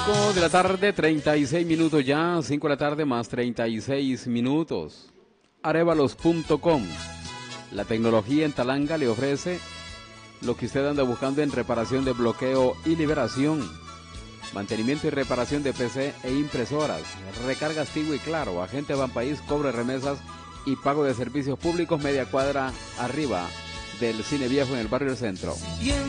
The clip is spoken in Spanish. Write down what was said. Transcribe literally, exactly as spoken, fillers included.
cinco de la tarde, treinta y seis minutos ya, cinco de la tarde más treinta y seis minutos. Arevalos punto com. La tecnología en Talanga le ofrece lo que usted anda buscando en reparación de bloqueo y liberación, mantenimiento y reparación de P C e impresoras, recargas Tigo y Claro, agente Banpaís, cobre remesas y pago de servicios públicos, media cuadra arriba del Cine Viejo en el barrio del Centro.